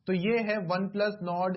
तो ये है OnePlus Nord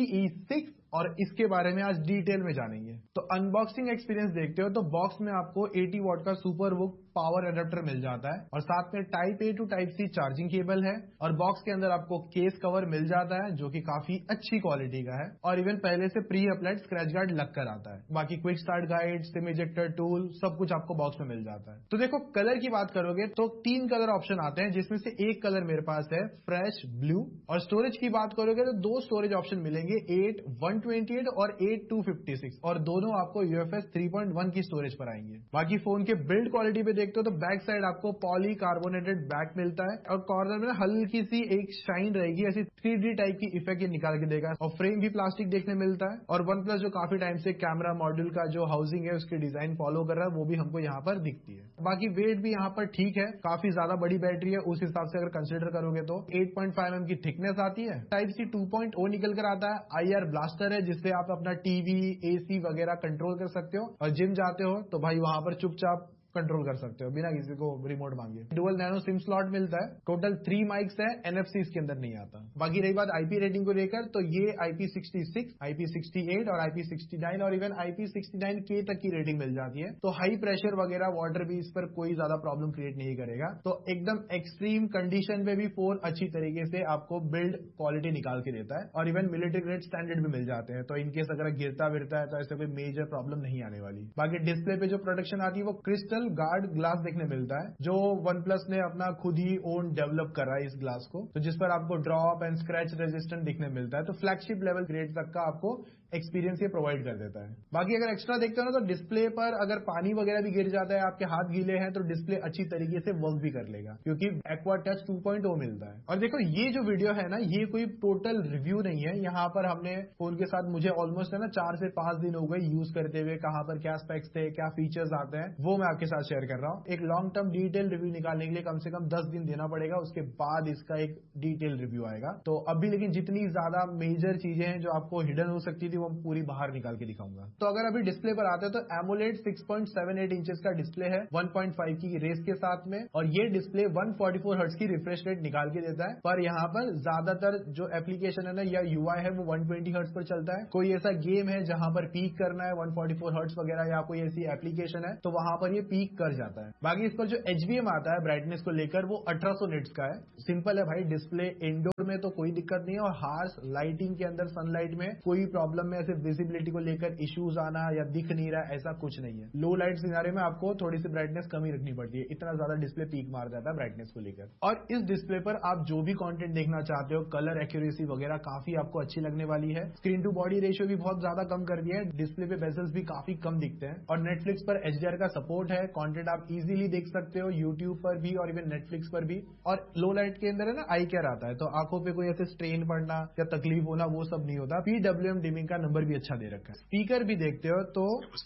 CE6 और इसके बारे में आज डिटेल में जानेंगे। तो अनबॉक्सिंग एक्सपीरियंस देखते हो तो बॉक्स में आपको 80 वॉट का सुपरबुक पावर एडेप्टर मिल जाता है और साथ में type A to type C charging cable है और बॉक्स के अंदर आपको केस कवर मिल जाता है जो कि काफी अच्छी क्वालिटी का है और इवन पहले से प्री अप्लाइड स्क्रैच गार्ड लग कर आता है। बाकी quick start guide, SIM ejector tool सब कुछ आपको बॉक्स में मिल जाता है। तो देखो कलर की बात करोगे तो 3 कलर ऑप्शन आते हैं जिसमें से एक कलर मेरे पास है फ्रेश ब्लू और स्टोरेज की बात करोगे तो 2 स्टोरेज ऑप्शन मिलेंगे 8 128 और 8 256 और दोनों आपको UFS 3.1 की स्टोरेज पर आएंगे। बाकी फोन के बिल्ड क्वालिटी पे देखते हो तो बैक साइड आपको पॉली कार्बोनेटेड बैक मिलता है और कॉर्नर में हल्की सी एक शाइन रहेगी, ऐसी 3D टाइप की इफेक्ट निकाल के देगा और फ्रेम भी प्लास्टिक देखने मिलता है और OnePlus जो काफी टाइम से कैमरा मॉड्यूल का जो हाउसिंग है उसकी डिजाइन फॉलो कर रहा है वो भी हमको यहाँ पर दिखती है। बाकी वेट भी यहाँ पर ठीक है, काफी ज्यादा बड़ी बैटरी है उस हिसाब से अगर कंसिडर करोगे तो 8.5 mm की थिकनेस आती है। टाइप सी 2.0 निकल कर आता है। IR ब्लास्टर है जिससे आप अपना टीवी AC वगैरह कंट्रोल कर सकते हो और जिम जाते हो तो भाई वहां पर चुपचाप कंट्रोल कर सकते हो बिना किसी को रिमोट मांगे। डुअल नैनो सिम स्लॉट मिलता है। टोटल 3 माइक्स है, NFC इसके अंदर नहीं आता। बाकी रही बात IP रेटिंग को लेकर तो ये IP66, IP68 और IP69 और इवन IP69K तक की रेटिंग मिल जाती है। तो हाई प्रेशर वगैरह वाटर भी इस पर कोई ज्यादा प्रॉब्लम क्रिएट नहीं करेगा। तो एकदम एक्सट्रीम कंडीशन में भी फोन अच्छी तरीके से आपको बिल्ड क्वालिटी निकाल के देता है और इवन मिलिट्री ग्रेड स्टैंडर्ड भी मिल जाते हैं। तो इनकेस अगर गिरता विरता है तो ऐसे कोई मेजर प्रॉब्लम नहीं आने वाली। बाकी डिस्प्ले पे जो प्रोटेक्शन आती है वो क्रिस्टल गार्ड ग्लास देखने मिलता है जो OnePlus ने अपना खुद ही ओन डेवलप करा है इस ग्लास को, तो जिस पर आपको ड्रॉप एंड स्क्रैच रेजिस्टेंट दिखने मिलता है। तो फ्लैगशिप लेवल ग्रेड तक का आपको एक्सपीरियंस ये प्रोवाइड कर देता है। बाकी अगर एक्स्ट्रा देखते हो ना तो डिस्प्ले पर अगर पानी वगैरह भी गिर जाता है, आपके हाथ गीले हैं तो डिस्प्ले अच्छी तरीके से वर्क भी कर लेगा क्योंकि एक्वा टच 2.0 मिलता है। और देखो ये जो वीडियो है ना ये कोई टोटल रिव्यू नहीं है। यहाँ पर हमने फोन के साथ मुझे ऑलमोस्ट है ना 4 से 5 दिन हो गए यूज करते हुए, कहां पर क्या स्पेक्स थे, क्या फीचर्स आते हैं वो मैं आपके साथ शेयर कर रहा हूं। एक लॉन्ग टर्म डिटेल रिव्यू निकालने के लिए कम से कम 10 दिन देना पड़ेगा, उसके बाद इसका एक डिटेल रिव्यू आएगा। तो अभी लेकिन जितनी ज्यादा मेजर चीजें हैं जो आपको हिडन हो सकती थी वो हम पूरी बाहर निकाल के दिखाऊंगा। तो अगर अभी डिस्प्ले पर आते हैं तो एमोलेड 6.78 इंचेस का डिस्प्ले है 1.5 की रेस के साथ में और ये डिस्प्ले 144 हर्ट्ज की रिफ्रेश रेट निकाल के देता है। पर यहाँ पर ज्यादातर जो एप्लीकेशन है ना या UI है वो 120 हर्ट्ज पर चलता है। कोई ऐसा गेम है जहां पर पीक करना है 144 हर्ट्ज वगैरह या कोई ऐसी एप्लीकेशन है तो वहां पर ये पीक कर जाता है। बाकी इस पर जो HBM आता है ब्राइटनेस को लेकर वो 1800 निट्स का है। सिंपल है भाई, डिस्प्ले इंडोर में तो कोई दिक्कत नहीं है और हार्श लाइटिंग के अंदर सनलाइट में कोई प्रॉब्लम में ऐसे विजिबिलिटी को लेकर इश्यूज आना या दिख नहीं रहा ऐसा कुछ नहीं है। लो लाइट सिनारियो में आपको थोड़ी सी ब्राइटनेस कमी रखनी पड़ती है, इतना ज्यादा डिस्प्ले पीक मार जाता है ब्राइटनेस को लेकर। और इस डिस्प्ले पर आप जो भी कंटेंट देखना चाहते हो, कलर एक्यूरेसी वगैरह काफी आपको अच्छी लगने वाली है। स्क्रीन टू बॉडी रेशियो भी बहुत ज्यादा कम कर दिया है, डिस्प्ले पे बेजल्स भी काफी कम दिखते हैं और नेटफ्लिक्स पर HDR का सपोर्ट है। कंटेंट आप इजीली देख सकते हो यूट्यूब पर भी और इवन नेटफ्लिक्स पर भी। और लो लाइट के अंदर है ना आई केयर आता है तो आंखों पे कोई ऐसे स्ट्रेन पड़ना या तकलीफ होना वो सब नहीं होता। PWM डिमिंग का नंबर भी अच्छा दे रखा है। स्पीकर भी देखते हो तो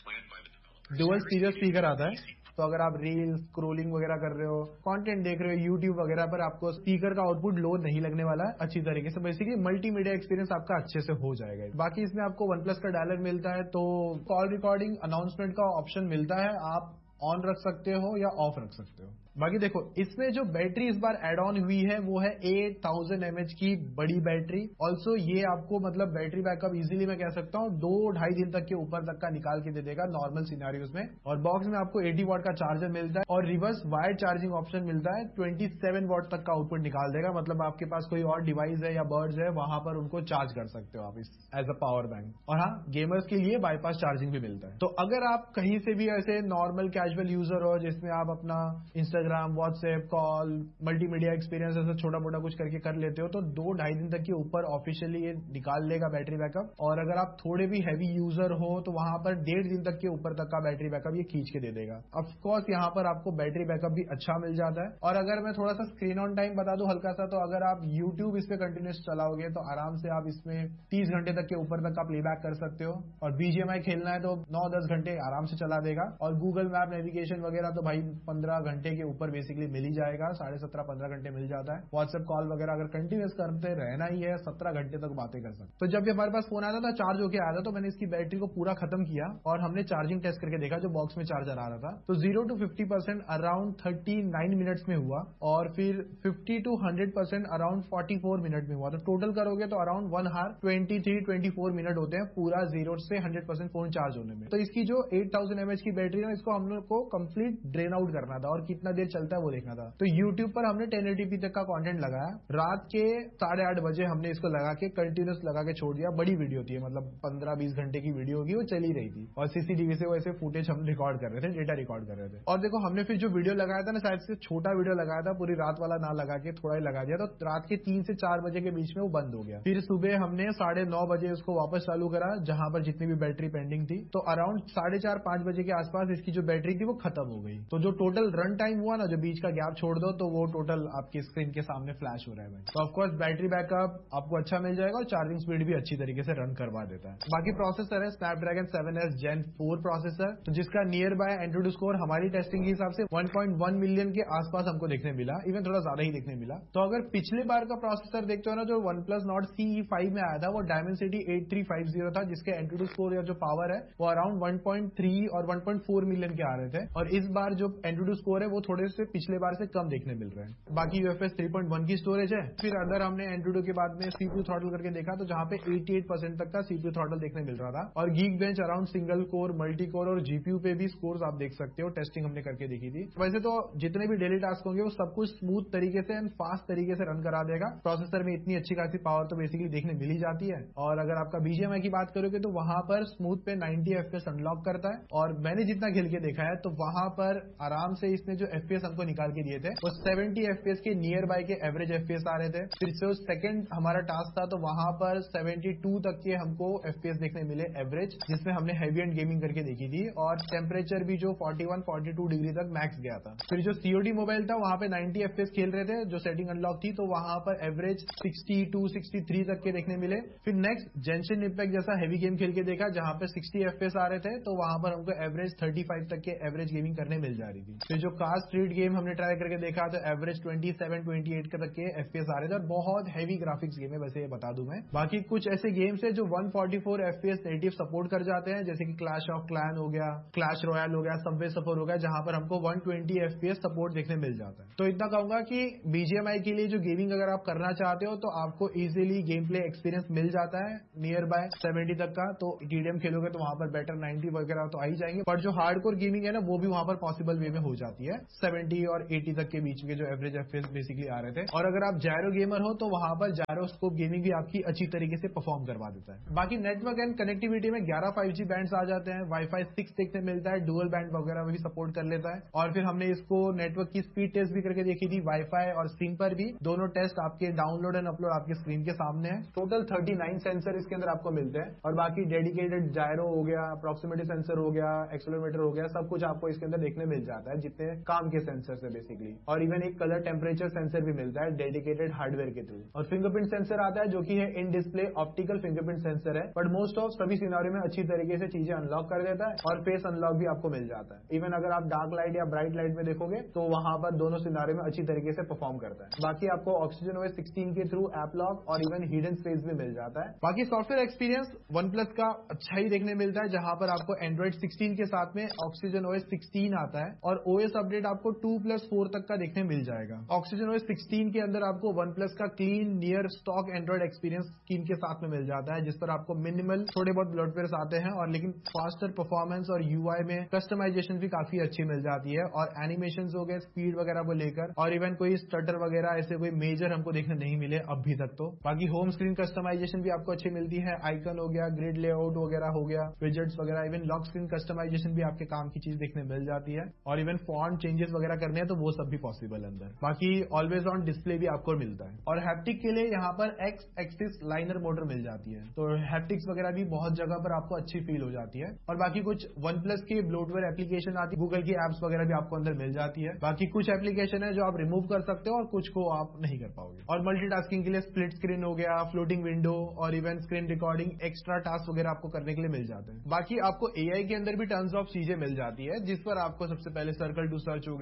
डुअल स्टीरियो स्पीकर आता है। तो अगर आप रील स्क्रोलिंग वगैरह कर रहे हो, कंटेंट देख रहे हो यूट्यूब वगैरह पर, आपको स्पीकर का आउटपुट लो नहीं लगने वाला है अच्छी तरीके से। बेसिकली मल्टीमीडिया एक्सपीरियंस आपका अच्छे से हो जाएगा। बाकी इसमें आपको OnePlus का डायलर मिलता है तो कॉल रिकॉर्डिंग अनाउंसमेंट का ऑप्शन मिलता है, आप ऑन रख सकते हो या ऑफ रख सकते हो। बाकी देखो इसमें जो बैटरी इस बार एड ऑन हुई है वो है 8000 mAh की बड़ी बैटरी। ऑल्सो ये आपको मतलब बैटरी बैकअप इजीली मैं कह सकता हूँ 2-2.5 दिन तक के ऊपर तक का निकाल के दे देगा नॉर्मल सिनेरियोज में। और बॉक्स में आपको 80 वॉट का चार्जर मिलता है और रिवर्स वायर्ड चार्जिंग ऑप्शन मिलता है। 27 वॉट तक का आउटपुट निकाल देगा, मतलब आपके पास कोई और डिवाइस है या बर्ड्स है वहां पर उनको चार्ज कर सकते हो आप इस एज अ पावर बैंक। और हाँ, गेमर्स के लिए बाईपास चार्जिंग भी मिलता है। तो अगर आप कहीं से भी ऐसे नॉर्मल कैजुअल यूजर हो जिसमें आप अपना Instagram, WhatsApp call, multimedia experience ऐसा छोटा मोटा कुछ करके कर लेते हो तो 2-2.5 दिन तक के ऊपर ऑफिशियली ये निकाल लेगा बैटरी बैकअप। और अगर आप थोड़े भी हैवी यूजर हो तो वहां पर 1.5 दिन तक के ऊपर तक का बैटरी बैकअप ये खींच के दे देगा। ऑफकोर्स यहाँ पर आपको बैटरी बैकअप भी अच्छा मिल जाता है। और अगर मैं थोड़ा सा स्क्रीन ऑन टाइम बता दूं हल्का सा, तो अगर आप यूट्यूब इस पे कंटिन्यूस चलाओगे तो आराम से आप इसमें 30 घंटे तक के ऊपर तक का प्लेबैक कर सकते हो। और BGMI खेलना है तो 9-10 घंटे आराम से चला देगा। और गूगल मैप नेविगेशन वगैरह तो भाई 15 घंटे के ऊपर बेसिकली मिल ही जाएगा, 17.5-15 घंटे मिल जाता है। व्हाट्सएप कॉल वगैरह अगर कंटिन्यूस करते रहना ही है 17 घंटे तक बातें कर सकते। तो जब ये हमारे पास फोन आया था चार्ज होके आया था, तो मैंने इसकी बैटरी को पूरा खत्म किया और हमने चार्जिंग टेस्ट करके देखा जो बॉक्स में चार्जर आ रहा था। तो 0 to 50% अराउंड 39 मिनट्स में हुआ और फिर 50 to 100% अराउंड 44 मिनट में हुआ। तो टोटल करोगे तो अराउंड 1 आवर 23-24 मिनट होते हैं पूरा 0 से 100% फोन चार्ज होने में। तो इसकी जो 8000 mAh की बैटरी है इसको हम लोग को कंप्लीट ड्रेन आउट करना था और कितना देर चलता है वो देखना था। तो यूट्यूब पर हमने 1080p तक का कंटेंट लगाया। रात के 8:30 बजे हमने इसको लगा के कंटिन्यूस लगा के छोड़ दिया। बड़ी वीडियो थी, मतलब 15-20 घंटे की वीडियो होगी, वो चली रही थी और सीसीटीवी से वैसे फुटेज हम रिकॉर्ड कर रहे थे, डेटा रिकॉर्ड कर रहे थे। और देखो हमने फिर जो वीडियो लगाया था ना, शायद से छोटा वीडियो लगाया था, पूरी रात वाला ना लगा के थोड़ा ही लगा दिया। तो रात के 3 से 4 बजे के बीच में वो बंद हो गया। फिर सुबह हमने 9:30 बजे उसको वापस चालू करा जहां पर जितनी भी बैटरी पेंडिंग थी। तो अराउंड 4:30-5 बजे के आसपास इसकी जो बैटरी थी वो खत्म हो गई। तो जो टोटल रन टाइम हुआ ना, जो बीच का गैप छोड़ दो, तो वो टोटल आपकी स्क्रीन के सामने फ्लैश हो रहा है भाई। तो ऑफकोर्स बैटरी बैकअप आपको अच्छा मिल जाएगा और चार्जिंग स्पीड भी अच्छी तरीके से रन करवा देता है। बाकी प्रोसेसर है स्नैपड्रैगन 7S Gen 4 प्रोसेसर, तो जिसका नियर बाय एंड्रॉइड स्कोर हमारी टेस्टिंग के हिसाब से 1.1 मिलियन के आसपास हमको देखने मिला, इवन थोड़ा ज्यादा ही देखने मिला। तो अगर पिछले बार का प्रोसेसर देखते हो ना, जो OnePlus Nord CE5 में आया था, वो Dimensity 8350 था, जिसके एंड्रॉइड स्कोर या जो पावर है वो अराउंड 1.3 और 1.4 मिलियन के आ रहे थे। और इस बार जो एंड्रॉइड स्कोर है वो थोड़े से पिछले बार से कम देखने मिल रहे हैं। बाकी UFS 3.1 की स्टोरेज है। फिर अगर हमने एंड्रॉइड के बाद में CPU थ्रॉटल करके देखा तो जहां पे 88% तक का CPU थ्रॉटल देखने मिल रहा था। और Geekbench around single core, multi core और GPU पे भी स्कोर्स आप देख सकते हो, टेस्टिंग हमने करके देखी थी। वैसे तो जितने भी डेली टास्क होंगे वो सब कुछ स्मूथ तरीके से एंड फास्ट तरीके से रन करा देगा। प्रोसेसर में इतनी अच्छी खासी पावर तो बेसिकली देखने मिल ही जाती है। और अगर आपका BGMI की बात करोगे तो वहां पर स्मूथ पे 90 FPS अनलॉक करता है। और मैंने जितना खेल के देखा है तो वहां पर आराम से इसने जो FPS हमको निकाल के दिए थे वो 70 FPS के नियर बाय के एवरेज FPS आ रहे थे। फिर से सेकंड हमारा टास्क था तो वहां पर 72 तक के हमको FPS देखने मिले एवरेज, जिसमें हमने हेवी एंड गेमिंग करके देखी थी। और टेम्परेचर भी जो 41-42 डिग्री तक मैक्स गया था। फिर जो COD मोबाइल था वहां पे 90 FPS खेल रहे थे, जो सेटिंग अनलॉक थी, तो वहां पर एवरेज 62-63 तक के देखने मिले। फिर नेक्स्ट जेंशिन इम्पैक्ट जैसा हेवी गेम खेल के देखा जहां पे 60 FPS आ रहे थे, तो वहां पर हमको एवरेज 35 तक के एवरेज गेमिंग करने मिल जा रही थी। फिर जो कार स्ट्रीट गेम हमने ट्राई करके देखा तो एवरेज 27-28 तक के FPS आ रहे थे और बहुत हैवी ग्राफिक्स गेम है, वैसे ये बता दूं मैं। बाकी कुछ ऐसे गेम्स है जो 144 FPS नेटिव सपोर्ट कर जाते हैं, जैसे कि क्लैश ऑफ क्लैन हो गया, क्लैश रॉयल हो गया, सबवे सफर हो गया, जहां पर हमको 120 FPS सपोर्ट देखने मिल जाता है। तो इतना कहूंगा कि BGMI के लिए जो गेमिंग अगर आप करना चाहते हो तो आपको इजीली गेम प्ले एक्सपीरियंस मिल जाता है नियर बाय 70 तक का। तो TDM खेलोगे तो वहां पर बेटर 90 वगैरह तो आ ही जाएंगे, पर जो हार्डकोर गेमिंग है ना वो भी वहां पर पॉसिबल वे में हो जाती है 70 और 80 तक के बीच में जो एवरेज FPS बेसिकली आ रहे थे। और अगर आप जायरो गेमर हो तो वहां पर जायरोस्कोप गेमिंग भी आपकी अच्छी तरीके से परफॉर्म करवा देता है। बाकी नेटवर्क एंड कनेक्टिविटी में 11 5G बैंड्स आ जाते हैं, Wi-Fi 6 देखने मिलता है, डुअल बैंड वगैरह भी सपोर्ट कर लेता है। और फिर हमने इसको नेटवर्क की स्पीड टेस्ट भी करके देखी थी, Wi-Fi और स्ट्रीम पर भी। दोनों टेस्ट आपके डाउनलोड एंड अपलोड आपके स्क्रीन के सामने है। टोटल 39 सेंसर इसके अंदर आपको मिलते हैं और बाकी डेडिकेटेड जायरो हो गया, प्रॉक्सिमिटी सेंसर हो गया, एक्सेलरोमीटर हो गया, सब कुछ आपको इसके अंदर देखने मिल जाता है जितने काम के सेंसर है बेसिकली। और इवन एक कलर टेम्परेचर सेंसर भी मिलता है डेडिकेटेड हार्डवेयर के थ्रू। और फिंगरप्रिंट सेंसर आता है जो कि है in display optical fingerprint sensor है, बट मोस्ट ऑफ सभी सिनेरियो में अच्छी तरीके से चीजें अनलॉक कर देता है और फेस अनलॉक भी आपको मिल जाता है। इवन अगर आप डार्क लाइट या ब्राइट लाइट में देखोगे तो वहां पर दोनों सिनेरियो में अच्छी तरीके से परफॉर्म करता है। बाकी आपको ऑक्सीजन OS 16 के थ्रू ऐप लॉक और इवन हिडन स्पेस भी मिल जाता है। बाकी सॉफ्टवेयर एक्सपीरियंस OnePlus का अच्छा ही देखने मिलता है, जहां पर आपको एंड्रॉइड 16 के साथ में ऑक्सीजन OS 16 आता है और OS अपडेट आपको 2+4 तक का देखने मिल जाएगा। ऑक्सीजन OS 16 के अंदर आपको OnePlus का clean near stock Android experience screen के साथ में मिल जाता है, जिस पर आपको मिनिमल थोड़े बहुत ब्लॉटवेयर्स आते हैं और लेकिन फास्टर परफॉर्मेंस और UI में कस्टमाइजेशन भी काफी अच्छी मिल जाती है। और एनिमेशन हो गए, स्पीड वगैरह को लेकर, और इवन कोई स्टटर वगैरह ऐसे कोई मेजर हमको देखने नहीं मिले अभी तक। तो बाकी होम स्क्रीन कस्टमाइजेशन भी आपको अच्छी मिलती है, आइकन हो गया, ग्रिड लेआउट वगैरह हो गया, विजेट्स वगैरह, इवन लॉक स्क्रीन कस्टमाइजेशन भी आपके काम की चीज देखने मिल जाती है। और इवन फॉन्ट चेंजेस वगैरह करने हैं तो वो सब भी पॉसिबल है अंदर। बाकी ऑलवेज ऑन डिस्प्ले भी आपको मिलता है। और हैप्टिक के लिए यहाँ पर एक्स एक्सिस लाइनर मोटर मिल जाती है, तो हैप्टिक्स वगैरह भी बहुत जगह पर आपको अच्छी फील हो जाती है। और बाकी कुछ OnePlus की ब्लोटवेयर एप्लीकेशन आती है, गूगल की एप्स वगैरह भी आपको अंदर मिल जाती है। बाकी कुछ एप्लीकेशन है जो आप रिमूव कर सकते हो और कुछ को आप नहीं कर पाओगे। और मल्टीटास्किंग के लिए स्प्लिट स्क्रीन हो गया, फ्लोटिंग विंडो और even screen recording, extra task वगैरह आपको करने के लिए मिल जाते हैं। बाकी आपको AI के अंदर भी टन्स ऑफ चीजें मिल जाती है, जिस पर आपको सबसे पहले सर्कल टू सर्च हो गया,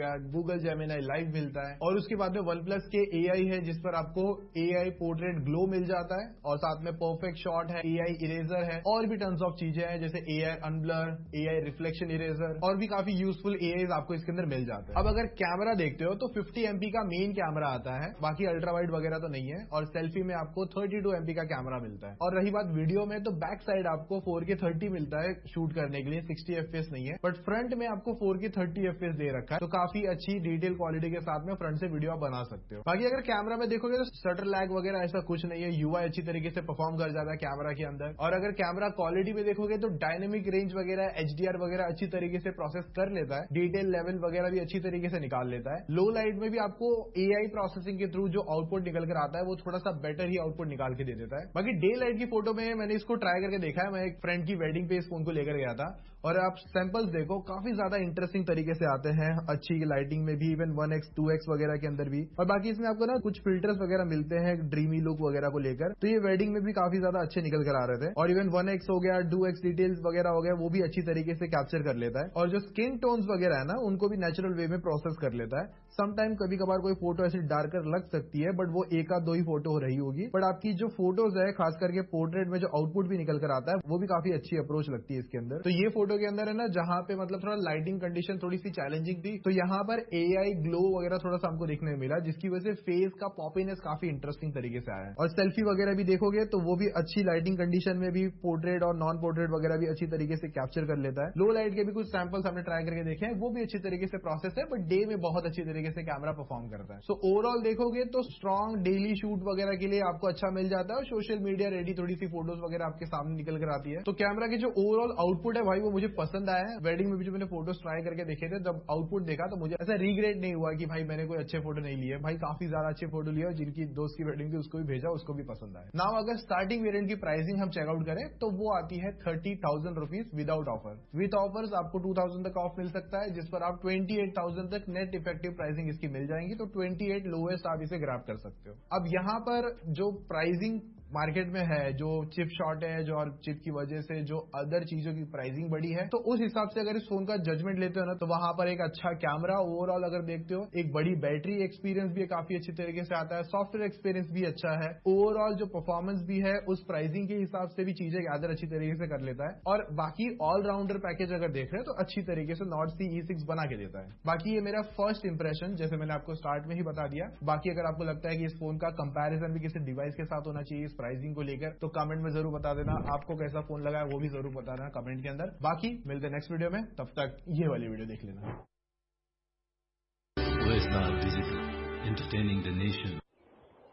गया, गूगल जेमिनी लाइव मिलता है, और उसके बाद में OnePlus के AI है जिस पर आपको AI पोर्ट्रेट ग्लो मिल जाता है, और साथ में परफेक्ट शॉट है, AI इरेजर है, और भी टन्स ऑफ चीजें हैं जैसे AI unblur, AI reflection eraser, और भी काफी यूजफुल AIs आपको इसके अंदर मिल जाते हैं। अब अगर कैमरा देखते हो तो 50 MP का मेन कैमरा आता है, बाकी अल्ट्रा वाइड वगैरह तो नहीं है, और सेल्फी में आपको 32 MP का कैमरा मिलता है। और रही बात वीडियो में, तो बैक साइड आपको 4K 30 मिलता है शूट करने के लिए, 60 FPS नहीं है, बट फ्रंट में आपको 4K 30 FPS दे रखा है, तो काफी अच्छी डिटेल क्वालिटी के साथ में फ्रंट से वीडियो आप बना सकते हो। बाकी अगर कैमरा में देखोगे तो शटर लैग वगैरह ऐसा कुछ नहीं है, UI अच्छी तरीके से परफॉर्म कर जाता है कैमरा के अंदर। और अगर कैमरा क्वालिटी में देखोगे तो डायनेमिक रेंज वगैरह, HDR वगैरह अच्छी तरीके से प्रोसेस कर लेता है, डिटेल लेवल वगैरह भी अच्छी तरीके से निकाल लेता है। लो लाइट में भी आपको AI प्रोसेसिंग के थ्रू जो आउटपुट निकल कर आता है वो थोड़ा सा बेटर ही आउटपुट निकाल के दे देता है। बाकी डे लाइट की फोटो में मैंने इसको ट्राई करके देखा है, मैं एक फ्रेंड की वेडिंग पे इस फोन को लेकर गया था, और आप सैंपल्स देखो काफी ज्यादा इंटरेस्टिंग तरीके से आते हैं, अच्छी लाइटिंग में भी, इवन 1x 2x वगैरह के अंदर भी। और बाकी इसमें आपको ना कुछ फिल्टर्स वगैरह मिलते हैं ड्रीमी लुक वगैरह को लेकर, तो ये वेडिंग में भी काफी ज्यादा अच्छे निकल कर आ रहे थे। और इवन 1x हो गया, 2x डिटेल्स वगैरह हो गया, वो भी अच्छी तरीके से कैप्चर कर लेता है। और जो स्किन टोन्स वगैरह है ना, उनको भी नेचुरल वे में प्रोसेस कर लेता है। समटाइम कभी कभार कोई फोटो ऐसी डार्कर लग सकती है, बट वो एक आध दो ही फोटो हो रही होगी, बट आपकी जो फोटोज है खास करके पोर्ट्रेट में जो आउटपुट भी निकल कर आता है वो भी काफी अच्छी अप्रोच लगती है इसके अंदर। तो ये फोटो के अंदर है ना, जहां पे मतलब थोड़ा लाइटिंग कंडीशन थोड़ी सी चैलेंजिंग थी, तो यहाँ पर AI ग्लो वगैरह थोड़ा सा हमको देखने मिला, जिसकी वजह से फेस का पॉपीनेस काफी इंटरेस्टिंग तरीके से आया है। और सेल्फी वगैरह भी देखोगे तो वो भी अच्छी लाइटिंग कंडीशन में भी पोर्ट्रेट और नॉन पोर्ट्रेट वगैरह भी अच्छी तरीके से कैप्चर कर लेता है। लो लाइट के भी कुछ सैंपल्स हमने ट्राई करके देखे हैं, वो भी अच्छी तरीके से प्रोसेस है, बट डे में बहुत अच्छी तरीके से कैमरा परफॉर्म करता है। सो ओवरऑल देखोगे तो स्ट्रॉन्ग डेली शूट वगैरह के लिए आपको अच्छा मिल जाता है, और सोशल मीडिया रेडी थोड़ी सी फोटोज वगैरह आपके सामने निकल कर आती है। तो कैमरा की जो ओवरऑल आउटपुट है भाई वो मुझे पसंद आया है। वेडिंग में भी जो मैंने फोटोज ट्राई करके देखे थे, जब आउटपुट देखा तो मुझे ऐसा रिग्रेट नहीं हुआ कि भाई मैंने कोई अच्छे फोटो नहीं लिए, भाई काफी ज्यादा अच्छे फोटो लिए, और जिनकी दोस्त की वेडिंग थी उसको भी भेजा, उसको भी पसंद आया। नाउ अगर स्टार्टिंग वेरिएंट की प्राइसिंग हम चेकआउट करें तो वो आती है 30,000 rupees without offer. With offers आपको 2,000 तक ऑफ मिल सकता है, जिस पर आप 28,000 तक नेट इफेक्टिव प्राइसिंग इसकी मिल जाएंगी, तो 28 लोएस्ट आप इसे ग्रैब कर सकते हो। अब यहाँ पर जो प्राइसिंग मार्केट में है, जो चिप शॉर्टेज और चिप की वजह से जो अदर चीजों की प्राइसिंग बढ़ी है, तो उस हिसाब से अगर इस फोन का जजमेंट लेते हो ना, तो वहां पर एक अच्छा कैमरा ओवरऑल अगर देखते हो, एक बड़ी बैटरी एक्सपीरियंस भी काफी अच्छी तरीके से आता है, सॉफ्टवेयर एक्सपीरियंस भी अच्छा है, ओवरऑल जो परफॉर्मेंस भी है उस प्राइसिंग के हिसाब से भी चीजें गैदर अच्छी तरीके से कर लेता है, और बाकी ऑलराउंडर पैकेज अगर देख रहे हैं तो अच्छी तरीके से नॉट सी E6 बना के देता है। बाकी ये मेरा फर्स्ट इंप्रेशन, जैसे मैंने आपको स्टार्ट में ही बता दिया। बाकी अगर आपको लगता है कि इस फोन का कंपैरिजन भी किसी डिवाइस के साथ होना चाहिए इस प्राइसिंग को लेकर, तो कमेंट में जरूर बता देना। आपको कैसा फोन लगा है वो भी जरूर बता देना कमेंट के अंदर। बाकी मिलते हैं नेक्स्ट वीडियो में, तब तक ये वाली वीडियो देख लेना। OSR Digital, entertaining the nation.